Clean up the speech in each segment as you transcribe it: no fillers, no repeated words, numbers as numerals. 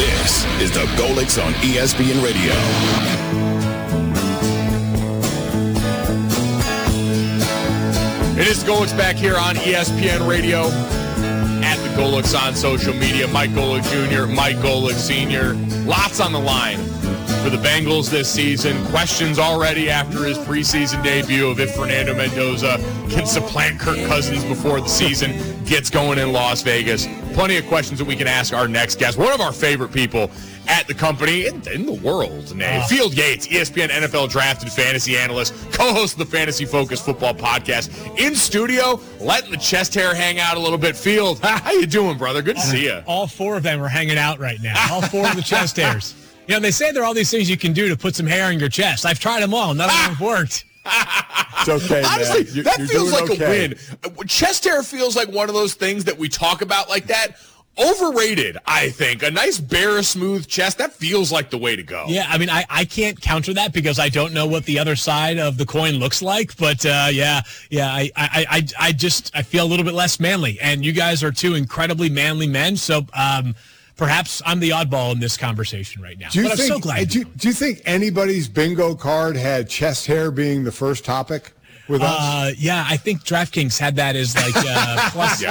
This is the Golics on ESPN Radio. It is Golics back here on ESPN Radio at the Golics on social media. Mike Golic Jr., Mike Golic Sr. Lots on the line for the Bengals this season. Questions already after his preseason debut of if Fernando Mendoza can supplant Kirk Cousins before the season gets going in Las Vegas. Plenty of questions that we can ask our next guest. One of our favorite people at the company in the world, Nate. Field Yates, ESPN NFL drafted fantasy analyst, co-host of the Fantasy Focus Football Podcast. In studio, letting the chest hair hang out a little bit. Field, how you doing, brother? Good to see you. All four of them are hanging out right now. All four of the chest hairs. You know, they say there are all these things you can do to put some hair in your chest. I've tried them all. None of them have worked. It's okay, honestly, man. That feels like a win. Chest hair feels like one of those things that we talk about like that. Overrated, I think. A nice, bare, smooth chest, that feels like the way to go. Yeah, I mean, I can't counter that because I don't know what the other side of the coin looks like. But, I feel a little bit less manly. And you guys are two incredibly manly men. So, perhaps I'm the oddball in this conversation right now. I'm so glad. Do you think anybody's bingo card had chest hair being the first topic with us? Yeah, I think DraftKings had that as like plus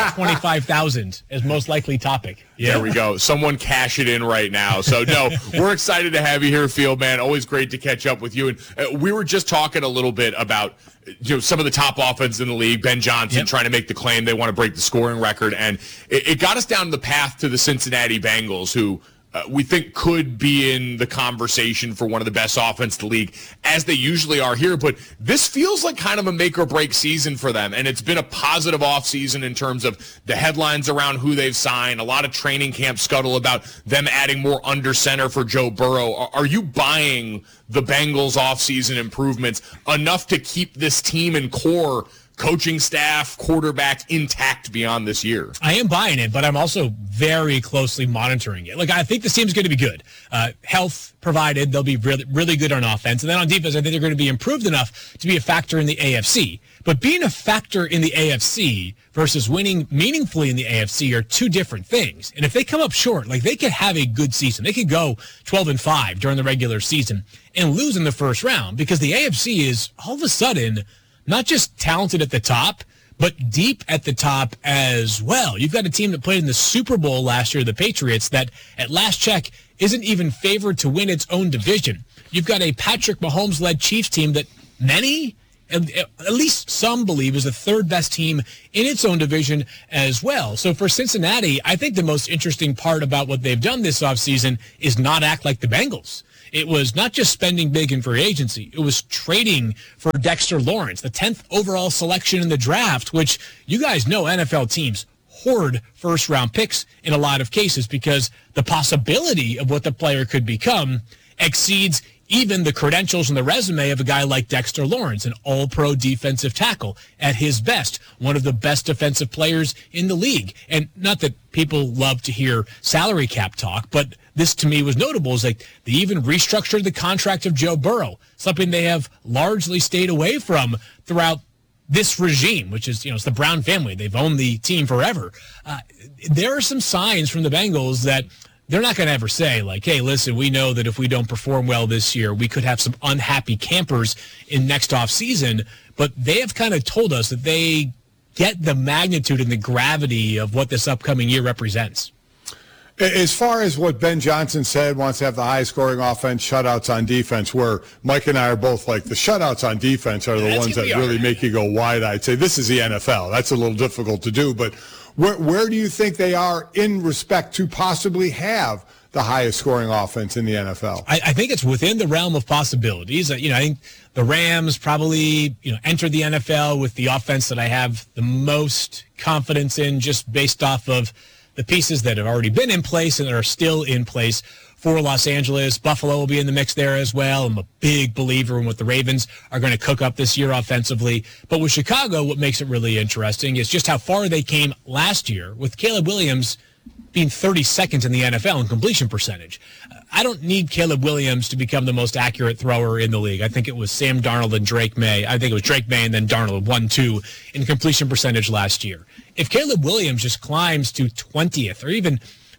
25,000 as most likely topic. Yeah. There we go. Someone cash it in right now. So, no, we're excited to have you here, Field, man. Always great to catch up with you. And we were just talking a little bit about some of the top offenses in the league. Ben Johnson trying to make the claim they want to break the scoring record. And it got us down the path to the Cincinnati Bengals, who we think could be in the conversation for one of the best offense in the league, as they usually are here. But this feels like kind of a make-or-break season for them, and it's been a positive offseason in terms of the headlines around who they've signed, a lot of training camp scuttle about them adding more under center for Joe Burrow. Are you buying the Bengals offseason improvements enough to keep this team and core coaching staff, quarterback intact beyond this year? I am buying it, but I'm also very closely monitoring it. Like, I think this team's going to be good. Health provided, they'll be really, really good on offense. And then on defense, I think they're going to be improved enough to be a factor in the AFC. But being a factor in the AFC versus winning meaningfully in the AFC are two different things. And if they come up short, like, they could have a good season. They could go 12-5 during the regular season and lose in the first round because the AFC is all of a sudden not just talented at the top, but deep at the top as well. You've got a team that played in the Super Bowl last year, the Patriots, that at last check isn't even favored to win its own division. You've got a Patrick Mahomes-led Chiefs team that many, at least some, believe is the third best team in its own division as well. So for Cincinnati, I think the most interesting part about what they've done this offseason is not act like the Bengals. It was not just spending big in free agency. It was trading for Dexter Lawrence, the 10th overall selection in the draft, which you guys know NFL teams hoard first-round picks in a lot of cases because the possibility of what the player could become exceeds even the credentials and the resume of a guy like Dexter Lawrence, an all-pro defensive tackle at his best, one of the best defensive players in the league. And not that people love to hear salary cap talk, but this to me was notable is like they even restructured the contract of Joe Burrow, something they have largely stayed away from throughout this regime, which is, it's the Brown family. They've owned the team forever. There are some signs from the Bengals that they're not going to ever say, like, hey, listen, we know that if we don't perform well this year, we could have some unhappy campers in next offseason. But they have kind of told us that they get the magnitude and the gravity of what this upcoming year represents. As far as what Ben Johnson said, wants to have the highest scoring offense, shutouts on defense, where Mike and I are both like, the shutouts on defense are the ones that really make you go wide-eyed. Say, this is the NFL. That's a little difficult to do. But where do you think they are in respect to possibly have the highest scoring offense in the NFL? I think it's within the realm of possibilities. I think the Rams probably, entered the NFL with the offense that I have the most confidence in, just based off of the pieces that have already been in place and that are still in place for Los Angeles. Buffalo will be in the mix there as well. I'm a big believer in what the Ravens are going to cook up this year offensively. But with Chicago, what makes it really interesting is just how far they came last year with Caleb Williams being 32nd in the NFL in completion percentage. I don't need Caleb Williams to become the most accurate thrower in the league. I think it was Sam Darnold and Drake May. I think it was Drake May and then Darnold 1-2 in completion percentage last year. If Caleb Williams just climbs to 20th or even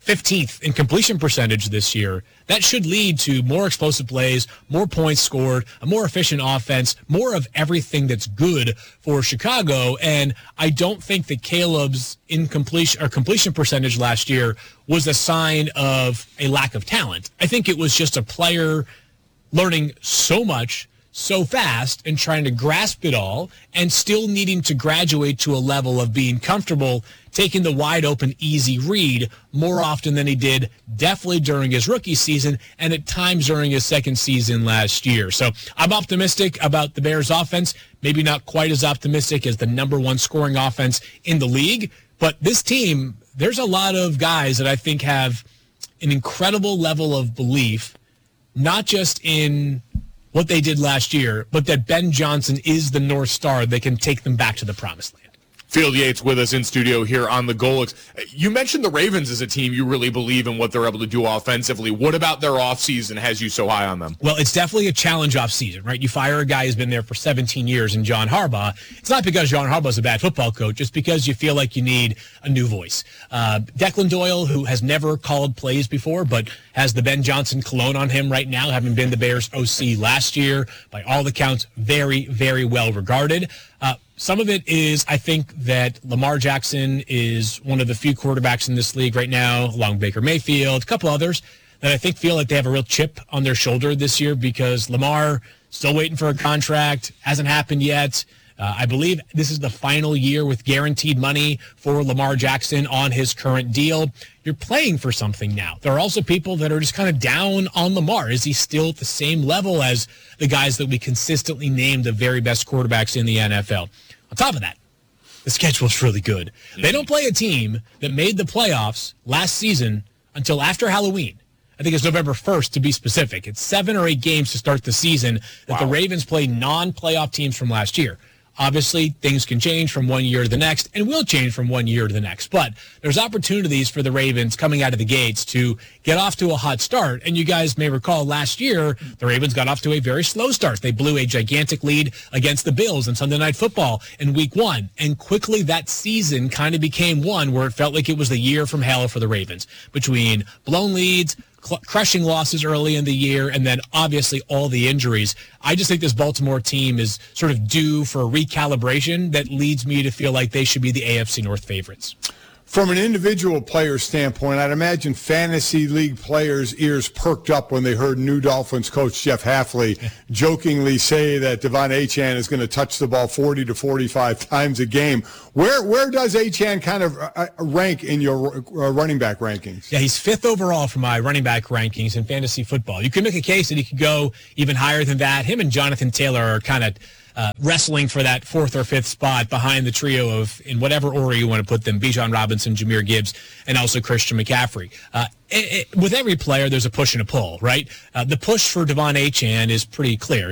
15th in completion percentage this year. That should lead to more explosive plays, more points scored, a more efficient offense, more of everything that's good for Chicago. And I don't think that Caleb's completion percentage last year was a sign of a lack of talent. I think it was just a player learning so much so fast and trying to grasp it all and still needing to graduate to a level of being comfortable taking the wide open, easy read more often than he did definitely during his rookie season and at times during his second season last year. So I'm optimistic about the Bears offense, maybe not quite as optimistic as the number one scoring offense in the league, but this team, there's a lot of guys that I think have an incredible level of belief, not just in what they did last year, but that Ben Johnson is the North Star that can take them back to the promised land. Field Yates with us in studio here on the Golics. You mentioned the Ravens as a team you really believe in what they're able to do offensively. What about their offseason has you so high on them? Well, it's definitely a challenge offseason, right? You fire a guy who's been there for 17 years in John Harbaugh. It's not because John Harbaugh's a bad football coach. It's because you feel like you need a new voice. Declan Doyle, who has never called plays before, but has the Ben Johnson cologne on him right now, having been the Bears OC last year. By all accounts, very, very well regarded. Some of it is, I think, that Lamar Jackson is one of the few quarterbacks in this league right now, along Baker Mayfield, a couple others, that I think feel like they have a real chip on their shoulder this year because Lamar still waiting for a contract, hasn't happened yet. I believe this is the final year with guaranteed money for Lamar Jackson on his current deal. You're playing for something now. There are also people that are just kind of down on Lamar. Is he still at the same level as the guys that we consistently name the very best quarterbacks in the NFL? On top of that, the schedule's really good. They don't play a team that made the playoffs last season until after Halloween. I think it's November 1st to be specific. It's 7 or 8 games to start the season that the Ravens play non-playoff teams from last year. Obviously, things can change from one year to the next and will change from one year to the next. But there's opportunities for the Ravens coming out of the gates to get off to a hot start. And you guys may recall last year, the Ravens got off to a very slow start. They blew a gigantic lead against the Bills in Sunday Night Football in Week 1. And quickly that season kind of became one where it felt like it was the year from hell for the Ravens. Between blown leads, crushing losses early in the year, and then obviously all the injuries. I just think this Baltimore team is sort of due for a recalibration that leads me to feel like they should be the AFC North favorites. From an individual player standpoint, I'd imagine fantasy league players' ears perked up when they heard new Dolphins coach Jeff Hafley jokingly say that Devon Achane is going to touch the ball 40 to 45 times a game. Where does Achane kind of rank in your running back rankings? Yeah, he's 5th overall for my running back rankings in fantasy football. You can make a case that he could go even higher than that. Him and Jonathan Taylor are kind of wrestling for that 4th or 5th spot behind the trio of, in whatever order you want to put them, Bijan Robinson, Jahmyr Gibbs, and also Christian McCaffrey. With every player, there's a push and a pull, right? The push for Devon Achane is pretty clear.